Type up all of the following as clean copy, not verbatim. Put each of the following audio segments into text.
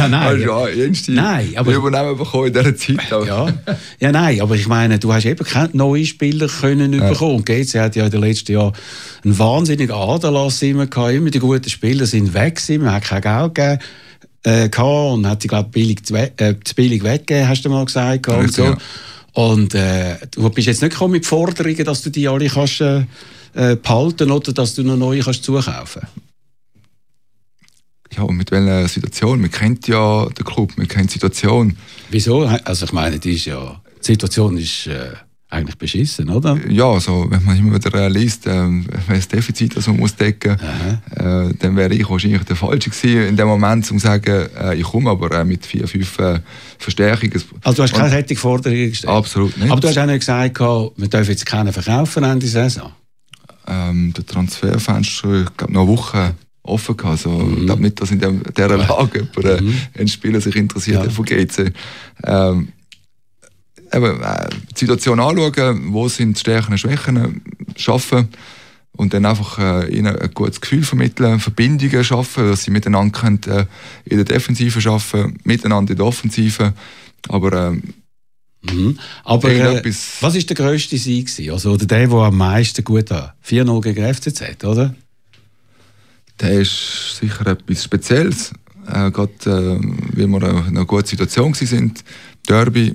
Ja, nein. Nein, aber übernehmen bekommen in dieser Zeit. Ja, nein, aber ich meine, du hast eben keine neuen Spieler können bekommen. Und GC hat ja in den letzten Jahren einen wahnsinnigen Aderlass immer gehabt. Immer die guten Spieler sind weg gewesen, man hat kein Geld gegeben und hat sie, glaube ich, zu billig weggegeben, hast du mal gesagt. Und so. Ja. Und du bist jetzt nicht gekommen mit Forderungen, dass du die alle kannst behalten oder dass du noch neue kannst zukaufen. Ja, und mit welcher Situation? Man kennt ja den Club, man kennt die Situation. Wieso? Also ich meine, die Situation ist eigentlich beschissen, oder? Ja, also wenn man immer wieder liest, wenn das Defizit das man muss decken, dann wäre ich wahrscheinlich der Falsche gewesen in dem Moment, um zu sagen, ich komme aber mit 4, 5 Verstärkungen. Also du hast keine solche Forderungen gestellt? Absolut nicht. Aber du hast auch nicht gesagt, wir dürfen jetzt keinen verkaufen Ende Saison? Der Transferfenster, ich glaube, noch eine Woche offen gehabt. Also, ich glaube nicht, dass in dieser Lage ein Spieler sich interessiert hat von GC. Die Situation anschauen, wo sind die Stärken und Schwächen, schaffen und dann einfach ihnen ein gutes Gefühl vermitteln, Verbindungen schaffen, dass sie miteinander können, in der Defensive schaffen, miteinander in der Offensive. Aber was war der grösste Sieg? Also, oder der am meisten gut hat? 4-0 gegen FCZ, oder? Der ist sicher etwas Spezielles. Gerade weil wir in einer guten Situation waren. Derby,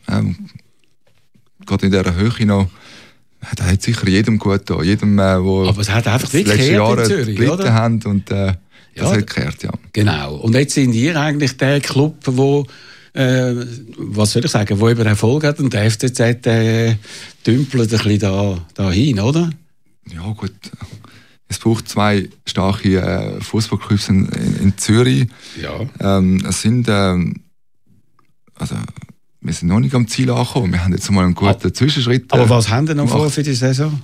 gerade in dieser Höhe noch, da hat sicher jedem gut getan. Jedem, aber es hat einfach wirklich letzten Jahre in Zürich, oder? Haben und das hat gekehrt, ja. Genau. Und jetzt sind ihr eigentlich der Club, wo was soll ich sagen, wo über Erfolg hat und der FCZ dümpelt ein bisschen da hin, oder? Ja gut. Es braucht 2 starke Fußballclubs in Zürich. Ja. Es sind, wir sind noch nicht am Ziel angekommen. Wir haben jetzt mal einen guten Zwischenschritt. Aber was haben wir noch vor für die Saison?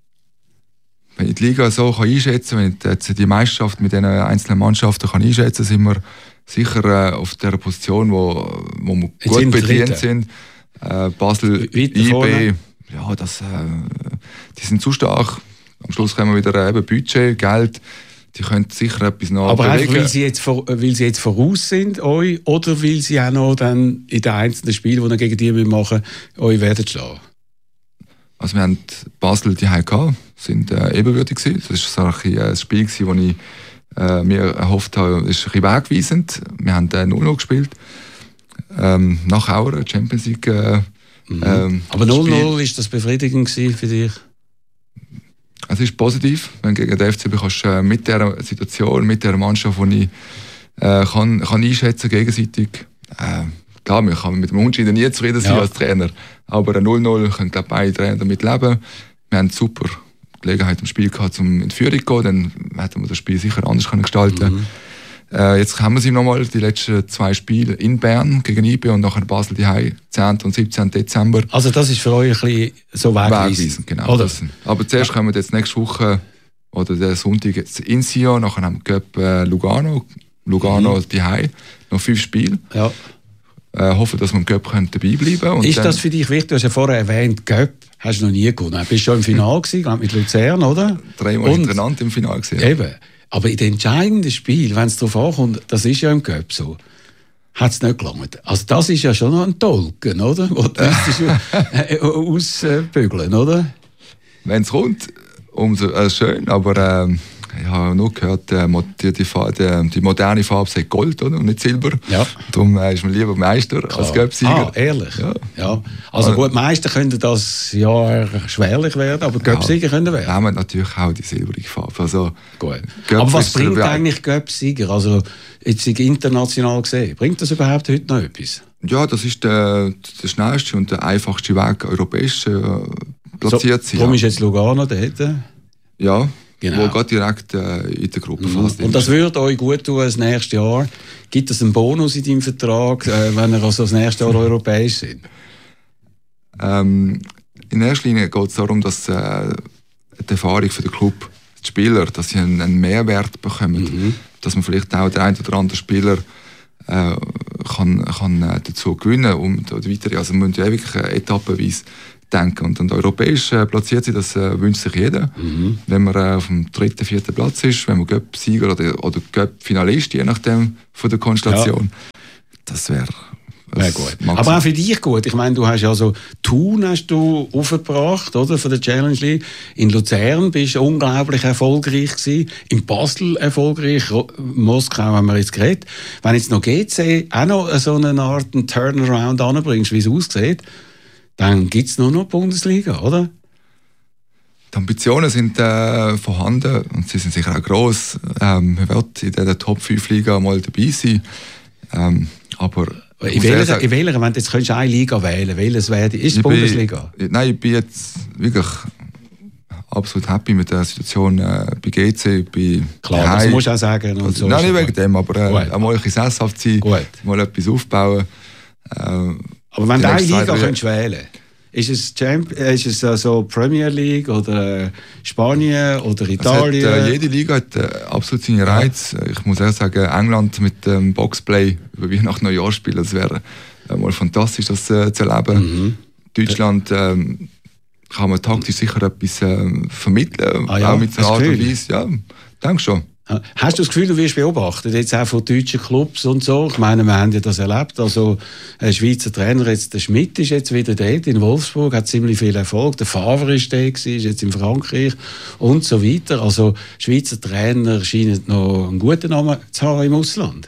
Wenn ich die Liga so einschätzen kann, wenn ich jetzt die Meisterschaft mit den einzelnen Mannschaften kann einschätzen kann, sind wir sicher auf der Position, wo wir jetzt gut bedient sind. Basel, IB, ja, die sind zu stark. Am Schluss kommen wir wieder Budget, Geld. Die können sicher etwas noch aber bewegen. Aber weil sie jetzt voraus sind, euch, oder weil sie auch noch dann in den einzelnen Spielen, die ihr gegen die machen müssen, euch werden schlagen? Also wir haben Basel die gehabt, sind ebenwürdig gewesen. Das war ein Spiel, das ich mir erhofft habe, ist ein bisschen wegweisend. Wir haben 0-0 gespielt. Nach Auer, Champions League. Aber 0-0 ist das befriedigend für dich? Es ist positiv, wenn du gegen den FCB kannst, mit dieser Situation, mit dieser Mannschaft, die ich kann einschätzen gegenseitig. Klar, man kann mit dem Unentschieden nie zufrieden sein als Trainer. Aber ein 0-0 können beide Trainer damit leben. Wir haben super Gelegenheit im Spiel gehabt, um in die Führung zu gehen. Dann hätten wir das Spiel sicher anders gestalten. Jetzt haben wir sie nochmal, die letzten 2 Spiele in Bern gegen IB und nachher Basel die 10. und 17. Dezember. Also das ist für euch ein bisschen so wegweisend. Genau. Aber zuerst kommen wir jetzt nächste Woche oder der Sonntag jetzt in Sion, nachher haben wir Cup Lugano die noch 5 Spiele. Ja. Hoffen, dass wir im Cup dabei bleiben können. Ist das für dich wichtig? Du hast ja vorher erwähnt, Cup hast du noch nie gewonnen. Du bist schon im Finale gewesen, mit Luzern, oder? 3-mal hintereinander im Finale gewesen. Eben. Aber in den entscheidenden Spielen, wenn es darauf ankommt, das ist ja im Cup so, hat es nicht gelangt. Also das ist ja schon noch ein Tolken, oder? Wo du ausbügeln, oder? Wenn es kommt, umso schön, aber ich habe nur gehört, die moderne Farbe sagt Gold, oder? Und nicht Silber. Ja. Darum ist man lieber Meister als Cup-Sieger. Ehrlich? Ja. Also gut, Meister können das Jahr schwerlich werden, aber Cup-Sieger können werden. Wir haben natürlich auch die silbrige Farbe. Also, gut. Aber was bringt eigentlich Cup-Sieger? Also jetzt international gesehen, bringt das überhaupt heute noch etwas? Ja, das ist der schnellste und der einfachste Weg, europäisch platziert zu sein. Warum ist jetzt Lugano dort? Ja. Genau. Wo geht direkt in der Gruppe fast. Und das würde euch gut tun das nächste Jahr. Gibt es einen Bonus in deinem Vertrag, wenn ihr also das nächste Jahr europäisch seid? In erster Linie geht es darum, dass die Erfahrung für den Club, die Spieler, dass sie einen Mehrwert bekommen. Dass man vielleicht auch der ein oder andere Spieler kann dazu gewinnen und weiter. Also man muss ja wirklich etappenweise denken. Und europäisch platziert sich, das wünscht sich jeder. Wenn man auf dem 3., 4. Platz ist, wenn man Cup-Sieger oder Cup-Finalist, je nachdem von der Konstellation. Das wäre gut. Aber auch für dich gut. Ich meine, du hast ja so Thun hast du aufgebracht, oder, von der Challenge League. In Luzern bist du unglaublich erfolgreich gewesen. In Basel erfolgreich. Moskau haben wir jetzt geredet. Wenn jetzt noch GC auch noch so eine Art Turnaround anbringst, wie es aussieht, dann gibt es nur noch die Bundesliga, oder? Die Ambitionen sind vorhanden und sie sind sicher auch gross. Man wird in der Top 5 Liga mal dabei sein. Aber in welcher, wenn du jetzt könntest eine Liga wählen, welches wäre die? Ist die Bundesliga? Nein, ich bin jetzt wirklich absolut happy mit der Situation bei GC. Klar, das musst du auch sagen. Und so nein, nicht wegen dem, aber auch mal ein bisschen sesshaft sein, mal etwas aufbauen. Aber wenn du eine Liga könntest wählen, ist es so Premier League oder Spanien oder Italien? Jede Liga hat absolut seine Reize. Ich muss ehrlich sagen, England mit dem Boxplay über Weihnachten Neujahr spielen, das wäre mal fantastisch, das zu erleben. Deutschland kann man taktisch sicher etwas vermitteln, auch mit der Art und Weise. Ja, denke schon. Hast du das Gefühl, du wirst beobachtet, jetzt auch von deutschen Clubs und so? Ich meine, wir haben ja das erlebt. Also, ein Schweizer Trainer, jetzt, der Schmidt ist jetzt wieder dort in Wolfsburg, hat ziemlich viel Erfolg. Der Favre ist der, ist jetzt in Frankreich und so weiter. Also, Schweizer Trainer scheinen noch einen guten Namen zu haben im Ausland.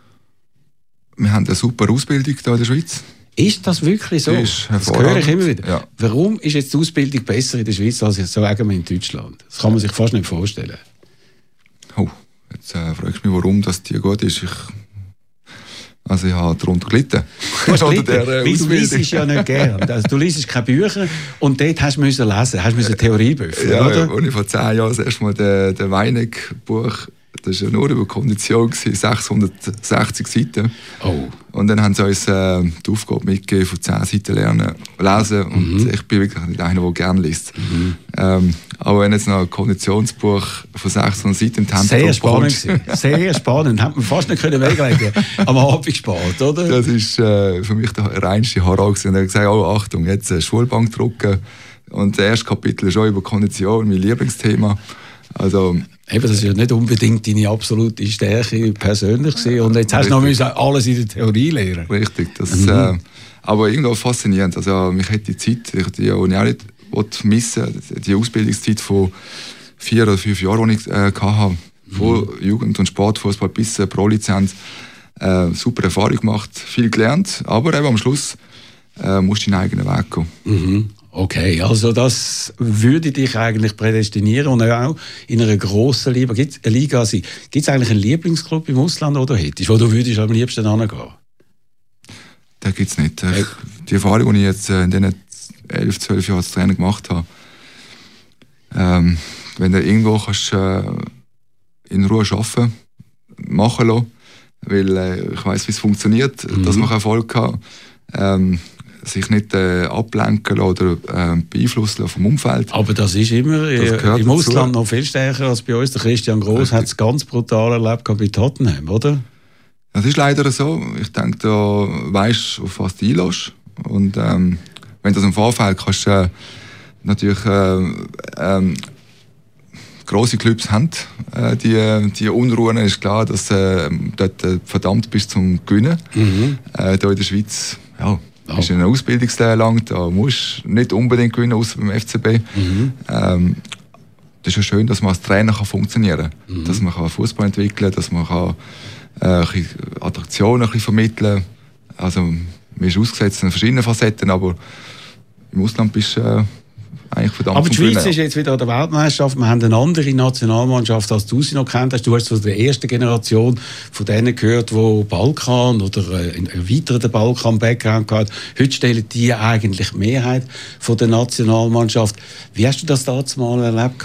Wir haben eine super Ausbildung hier in der Schweiz. Ist das wirklich so? Das höre ich immer wieder. Ja. Warum ist jetzt die Ausbildung besser in der Schweiz als so in Deutschland? Das kann man sich fast nicht vorstellen. Oh, jetzt fragst du mich, warum das die gut ist. Ich habe darunter gelitten. Weil du liest ja nicht gern. Also, du liest keine Bücher und dort hast du lesen, hast du Theorie büffeln, ja, oder? Als ich vor 10 Jahren das erste Mal den Weineck-Buch, das war ja nur über Kondition, 660 Seiten. Oh. Und dann haben sie uns die Aufgabe mitgegeben, von 10 Seiten lesen. Und ich bin wirklich nicht einer, der gerne liest. Aber wenn jetzt noch ein Konditionsbuch von 600 Seiten in die Hand sehr spannend. Sehr spannend. Hätte man fast nicht weglegen können. Am Abend gespart, oder? Das war für mich der reinste Horror. Und er hat gesagt, oh, Achtung, jetzt Schulbank drucken. Und das erste Kapitel ist schon über Kondition, mein Lieblingsthema. Also, eben, das ist ja nicht unbedingt deine absolute Stärke persönlich gewesen. Und jetzt hast du noch alles in der Theorie lernen. Richtig. Aber irgendwo faszinierend. Also, mich hat die Zeit, die ich auch nicht missen, die Ausbildungszeit von 4 oder 5 Jahren, die ich hatte, von Jugend- und Sportfußball bis Pro-Lizenz, super Erfahrung gemacht, viel gelernt, aber eben am Schluss musst du deinen eigenen Weg gehen. Okay, also das würde dich eigentlich prädestinieren und auch in einer grossen Liga sein. Gibt es eigentlich einen Lieblingsclub im Ausland, oder hättest, wo du würdest am liebsten hingehen? Den gibt es nicht. Die Erfahrung, die ich jetzt in diesen 11, 12 Jahren als Trainer gemacht habe, wenn du irgendwo kannst, in Ruhe arbeiten, machen lassen, weil ich weiss, wie es funktioniert, dass man Erfolg haben, sich nicht ablenken oder beeinflussen vom Umfeld. Aber das ist immer im Ausland noch viel stärker als bei uns. Der Christian Gross hat es ganz brutal erlebt bei Tottenham, oder? Das ist leider so. Ich denke, da weisst du, auf was du einlässt. Und wenn du das im Vorfeld kannst, natürlich grosse Clubs haben die Unruhen, ist klar, dass dort verdammt bist zum Gewinnen. Hier in der Schweiz, ja, ist eine Ausbildungslehre lang, da musst du nicht unbedingt gewinnen, außer beim FCB. Das ist ja schön, dass man als Trainer funktionieren kann. Dass man Fußball entwickeln kann, dass man Attraktionen vermitteln kann. Also, man ist ausgesetzt in verschiedenen Facetten, aber im Ausland bist du eigentlich verdammt. Aber die Schweiz ist jetzt wieder an der Weltmeisterschaft. Wir haben eine andere Nationalmannschaft, als du sie noch kennt hast. Du hast zu der ersten Generation von denen gehört, die Balkan oder einen erweiterten Balkan-Background hatten. Heute stellen die eigentlich die Mehrheit von der Nationalmannschaft. Wie hast du das damals mal erlebt?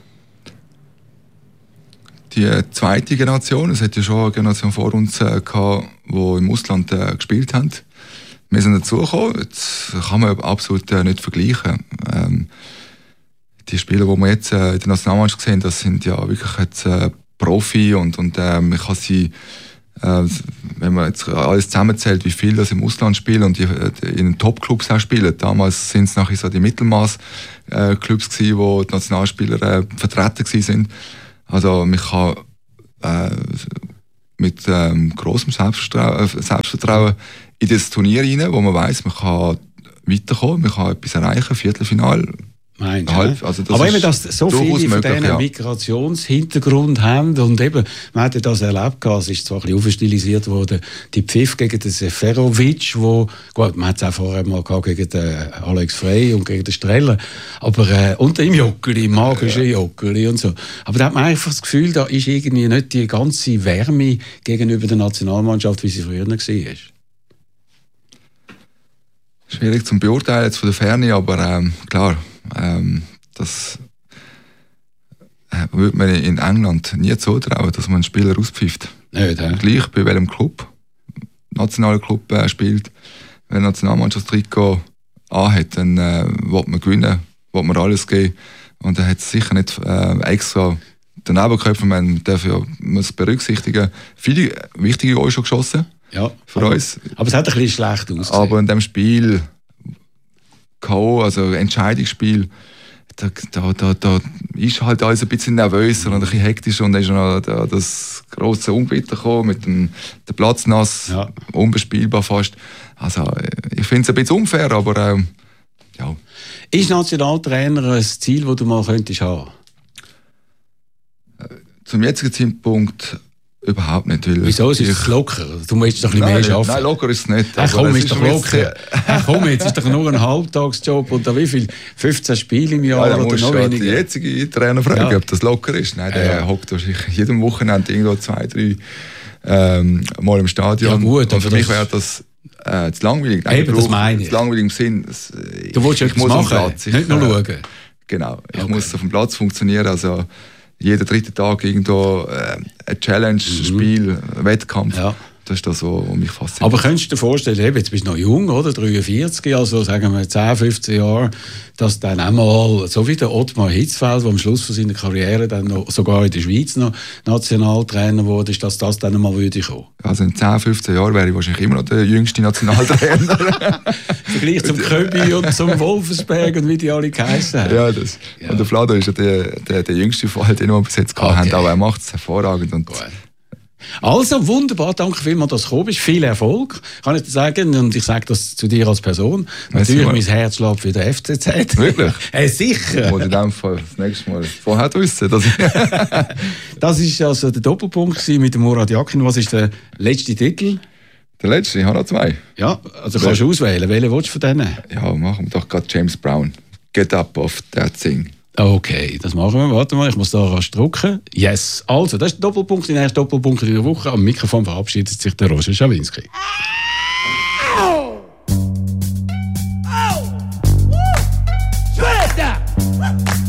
Die zweite Generation, es hat ja schon eine Generation vor uns gehabt, die im Ausland gespielt haben. Wir sind dazugekommen, das kann man absolut nicht vergleichen. Die Spieler, die wir jetzt in der Nationalmannschaft sehen, das sind ja wirklich jetzt Profi und man kann sie, wenn man jetzt alles zusammenzählt, wie viele das im Ausland spielen und die in den Top-Clubs auch spielen. Damals sind es nachher so die Mittelmaß-Clubs gewesen, wo die Nationalspieler vertreten gewesen sind. Also man kann mit grossem Selbstvertrauen in das Turnier rein, wo man weiss, man kann weiterkommen, man kann etwas erreichen, Viertelfinale. Meinst du? Also aber eben, dass so viele von diesen Migrationshintergrund haben und eben, man hat ja das erlebt, es ist zwar ein bisschen aufstilisiert worden, die Pfiff gegen den Seferovic, wo, gut, man hat es auch vorher mal gehabt gegen den Alex Frey und gegen den Streller, aber unter im Joggeli, im magischen Joggeli und so. Aber da hat man einfach das Gefühl, da ist irgendwie nicht die ganze Wärme gegenüber der Nationalmannschaft, wie sie früher war. Schwierig zu beurteilen jetzt von der Ferne, aber klar, das würde man in England nie zutrauen, dass man einen Spieler auspfifft. Nicht, gleich bei welchem Club, nationaler Club spielt, wenn ein Nationalmannschaftstrikot anhat, dann will man gewinnen, will man alles geben. Und dann hat es sicher nicht extra daneben geköpft, man darf ja muss berücksichtigen. Viele wichtige Goals schon geschossen. Ja, für uns. Aber es hat ein bisschen schlecht ausgesehen. Aber in dem Spiel K.O., also Entscheidungsspiel, da ist halt alles ein bisschen nervöser und ein bisschen hektischer und dann ist noch das grosse Ungewitter gekommen mit dem Platz nass, unbespielbar fast. Also ich finde es ein bisschen unfair, aber ja. Ist Nationaltrainer ein Ziel, das du mal könntest haben? Zum jetzigen Zeitpunkt überhaupt nicht. Wieso? Ist es locker? Du möchtest doch ein bisschen mehr arbeiten. Nein, locker ist es nicht. Komm, ist doch locker. Komm, jetzt ist doch nur ein Halbtagsjob und da wie viel? 15 Spiele im Jahr oder noch weniger? Die jetzige Trainer fragen, ob das locker ist. Nein, der hockt wahrscheinlich jedem Wochenende irgendwo 2, 3 Mal im Stadion. Ja, gut, und für mich wäre das zu langweilig. Nein, eben, das meine ich. Zu langweilig im Sinn. Du willst ja etwas machen, Platz, nicht nur schauen. Genau, ich muss auf dem Platz funktionieren. Also jeden dritten Tag irgendwo ein Challenge, Spiel, Wettkampf. Ja. Das ist das, was mich fasziniert. Aber könntest du dir vorstellen, jetzt bist du noch jung, oder? 43, also sagen wir 10, 15 Jahre, dass dann einmal, so wie der Ottmar Hitzfeld, der am Schluss von seiner Karriere dann noch, sogar in der Schweiz noch Nationaltrainer wurde, dass das dann einmal würde kommen? Also in 10, 15 Jahren wäre ich wahrscheinlich immer noch der jüngste Nationaltrainer. Vergleich zum Köbi und zum Wolfensberg und wie die alle geheissen haben. Ja, das. Ja. Und der Vlado ist ja der jüngste Fall, den wir bis jetzt gehabt haben, aber er macht es hervorragend. Und also, wunderbar, danke vielmals, dass du gekommen bist. Viel Erfolg, kann ich dir sagen. Und ich sage das zu dir als Person. Natürlich, mein Herz schlägt für den FCZ. Wirklich? Sicher. Muss ich in dem Fall das nächste Mal vorher wissen. Das war also der Doppelpunkt mit dem Murat Yakin. Was ist der letzte Titel? Der letzte? Ich habe noch 2. Ja, also kannst du auswählen. Welchen willst du von denen? Ja, machen wir doch gerade James Brown. Get up off that thing. Okay, das machen wir. Warte mal, ich muss da rasch drücken. Yes. Also, das ist der Doppelpunkt, der erste Doppelpunkt in der Woche. Am Mikrofon verabschiedet sich der Roger Schawinski. Oh! Oh! Woo!